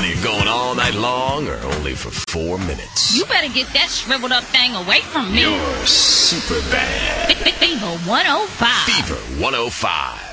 Either you're going all night long or only for 4 minutes. You better get that shriveled up thing away from me. You're super bad. Fever 105. Fever 105.